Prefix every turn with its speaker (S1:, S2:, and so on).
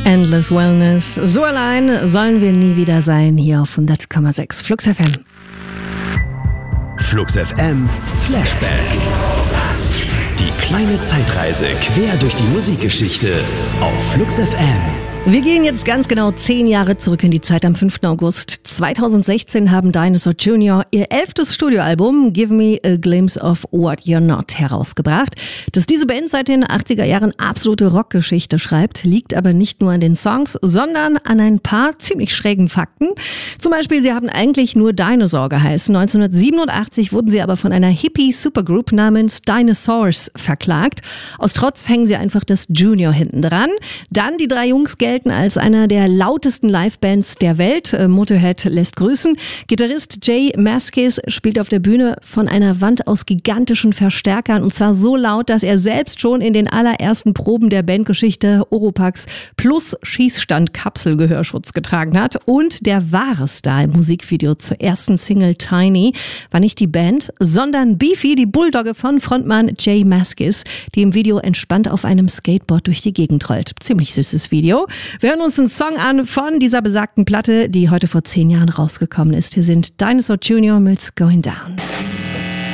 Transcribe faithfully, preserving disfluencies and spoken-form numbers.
S1: Endless Wellness. So allein sollen wir nie wieder sein, hier auf hundert Komma sechs Flux F M.
S2: Flux F M Flashback. Die kleine Zeitreise quer durch die Musikgeschichte auf Flux F M.
S1: Wir gehen jetzt ganz genau zehn Jahre zurück in die Zeit. Am fünften August zweitausendsechzehn haben Dinosaur Junior ihr elftes Studioalbum Give Me a Glimpse of What You're Not herausgebracht. Dass diese Band seit den achtziger Jahren absolute Rockgeschichte schreibt, liegt aber nicht nur an den Songs, sondern an ein paar ziemlich schrägen Fakten. Zum Beispiel, sie haben eigentlich nur Dinosaur geheißen. neunzehnhundertsiebenundachtzig wurden sie aber von einer Hippie-Supergroup namens Dinosaurs verklagt. Aus Trotz hängen sie einfach das Junior hinten dran. Dann die drei Jungs gelten als einer der lautesten Livebands der Welt. Motorhead lässt grüßen. Gitarrist Jay Mascis spielt auf der Bühne von einer Wand aus gigantischen Verstärkern und zwar so laut, dass er selbst schon in den allerersten Proben der Bandgeschichte Oropax plus Schießstand-Kapselgehörschutz getragen hat. Und der wahre Star im Musikvideo zur ersten Single Tiny war nicht die Band, sondern Beefy, die Bulldogge von Frontmann Jay Mascis, die im Video entspannt auf einem Skateboard durch die Gegend rollt. Ziemlich süßes Video. Wir hören uns einen Song an von dieser besagten Platte, die heute vor zehn Jahren rausgekommen ist. Hier sind Dinosaur Junior mit Going Down.